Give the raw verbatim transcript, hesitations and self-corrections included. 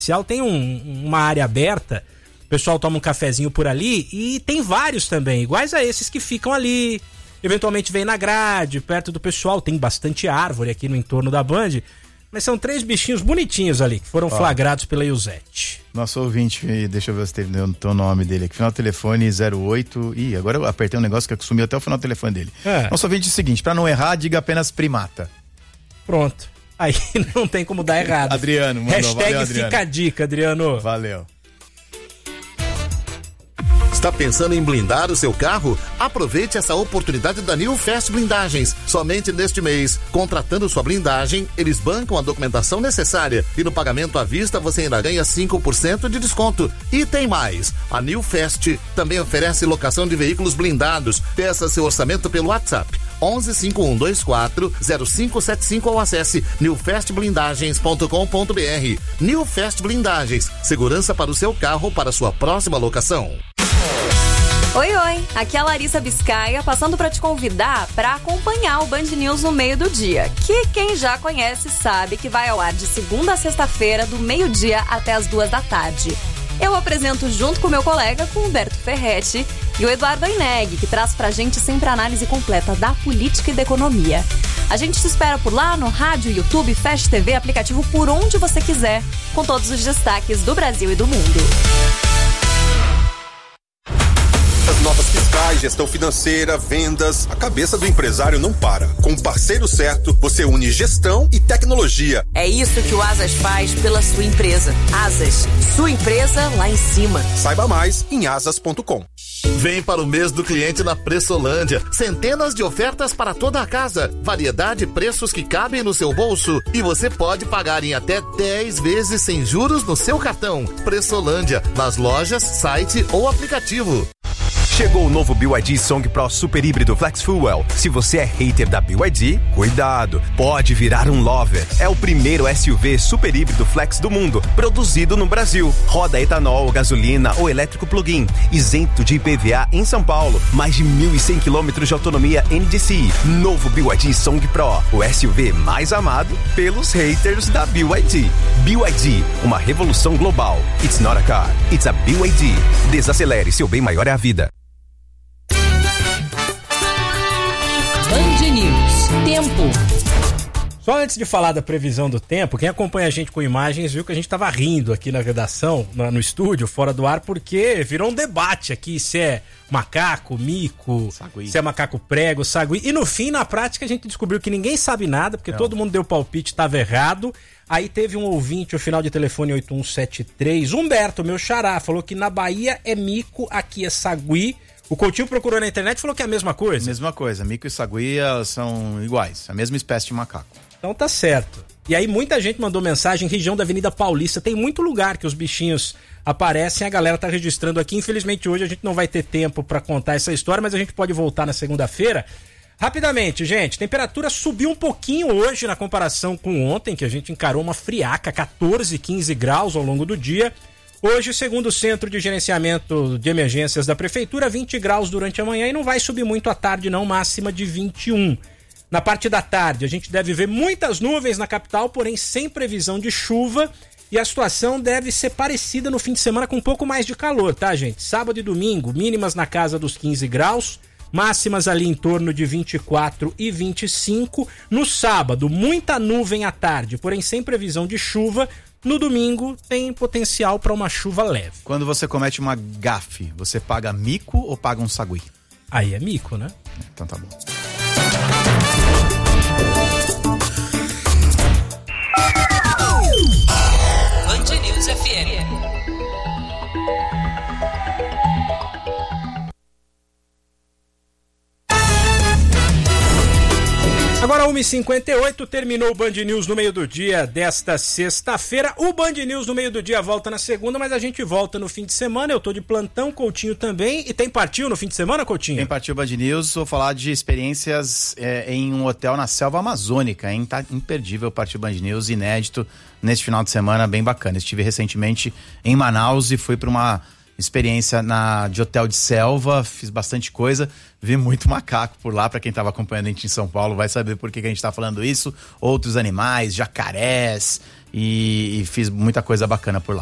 tem um, uma área aberta, o pessoal toma um cafezinho por ali e tem vários também, iguais a esses que ficam ali, eventualmente vem na grade, perto do pessoal, tem bastante árvore aqui no entorno da Band, mas são três bichinhos bonitinhos ali, que foram Ó, flagrados pela Iusete. Nosso ouvinte, deixa eu ver se tem o nome dele aqui, final do telefone zero oito, ih, agora eu apertei um negócio que sumiu até o final do telefone dele. É. Nosso ouvinte é o seguinte, pra não errar, diga apenas primata. Pronto. Aí não tem como dar errado. Adriano, mandou. Hashtag Valeu, Adriano. Fica a dica, Adriano. Valeu. Está pensando em blindar o seu carro? Aproveite essa oportunidade da New Fast Blindagens. Somente neste mês, contratando sua blindagem, eles bancam a documentação necessária e no pagamento à vista você ainda ganha cinco por cento de desconto. E tem mais, a New Fast também oferece locação de veículos blindados. Peça seu orçamento pelo WhatsApp onze cinco um dois quatro zero cinco sete cinco ou acesse new fast blindagens ponto com ponto b r. New Fast Blindagens, segurança para o seu carro para sua próxima locação. Oi, oi, aqui é a Larissa Biscaia, passando para te convidar para acompanhar o Band News no meio do dia, que quem já conhece sabe que vai ao ar de segunda a sexta-feira, do meio-dia até as duas da tarde. Eu apresento junto com meu colega, com o Humberto Ferretti, e o Eduardo Aineg, que traz pra gente sempre a análise completa da política e da economia. A gente te espera por lá no rádio, YouTube, Fast T V, aplicativo por onde você quiser, com todos os destaques do Brasil e do mundo. Notas fiscais, gestão financeira, vendas. A cabeça do empresário não para. Com o parceiro certo, você une gestão e tecnologia. É isso que o Asas faz pela sua empresa. Asas, sua empresa lá em cima. Saiba mais em asas ponto com. Vem para o mês do cliente na Pressolândia. Centenas de ofertas para toda a casa. Variedade e preços que cabem no seu bolso. E você pode pagar em até dez vezes sem juros no seu cartão. Pressolândia, nas lojas, site ou aplicativo. Chegou o novo B Y D Song Pro Super Híbrido Flex Fuel. Se você é hater da B Y D, cuidado, pode virar um lover. É o primeiro S U V super híbrido flex do mundo, produzido no Brasil. Roda etanol, gasolina ou elétrico plug-in, isento de I P V A em São Paulo. Mais de mil e cem quilômetros de autonomia N D C I. Novo B Y D Song Pro, o S U V mais amado pelos haters da B Y D. B Y D, uma revolução global. It's not a car, it's a B Y D. Desacelere, seu bem maior é a vida. Band News, tempo. Só antes de falar da previsão do tempo, quem acompanha a gente com imagens viu que a gente tava rindo aqui na redação, no estúdio, fora do ar, porque virou um debate aqui se é macaco, mico, sagui. Se é macaco prego, sagui. E no fim, na prática, a gente descobriu que ninguém sabe nada, porque Não. todo mundo deu palpite, tava errado. Aí teve um ouvinte, o final de telefone oito um sete três, Humberto, meu xará, falou que na Bahia é mico, aqui é sagui. O Coutinho procurou na internet e falou que é a mesma coisa. Mesma coisa, mico e sagui são iguais, a mesma espécie de macaco. Então tá certo. E aí muita gente mandou mensagem, região da Avenida Paulista, tem muito lugar que os bichinhos aparecem, a galera tá registrando aqui. Infelizmente hoje a gente não vai ter tempo pra contar essa história, mas a gente pode voltar na segunda-feira. Rapidamente, gente, temperatura subiu um pouquinho hoje na comparação com ontem, que a gente encarou uma friaca, quatorze, quinze graus ao longo do dia. Hoje, segundo o Centro de Gerenciamento de Emergências da Prefeitura, vinte graus durante a manhã e não vai subir muito à tarde não, máxima de vinte e um. Na parte da tarde, a gente deve ver muitas nuvens na capital, porém sem previsão de chuva, e a situação deve ser parecida no fim de semana com um pouco mais de calor, tá, gente? Sábado e domingo, mínimas na casa dos quinze graus, máximas ali em torno de vinte e quatro e vinte e cinco. No sábado, muita nuvem à tarde, porém sem previsão de chuva. No domingo, tem potencial para uma chuva leve. Quando você comete uma gafe, você paga mico ou paga um sagui? Aí é mico, né? Então tá bom. Band News F M. Agora uma e cinquenta e oito, terminou o Band News no meio do dia desta sexta-feira. O Band News no meio do dia volta na segunda, mas a gente volta no fim de semana. Eu tô de plantão, Coutinho também. E tem partiu no fim de semana, Coutinho? Tem partiu Band News, vou falar de experiências é, em um hotel na selva amazônica, hein? Tá imperdível partiu Band News, inédito neste final de semana, bem bacana. Estive recentemente em Manaus e fui para uma experiência na, de hotel de selva, fiz bastante coisa, vi muito macaco por lá, para quem estava acompanhando a gente em São Paulo vai saber por que, que a gente está falando isso, outros animais, jacarés, e, e fiz muita coisa bacana por lá.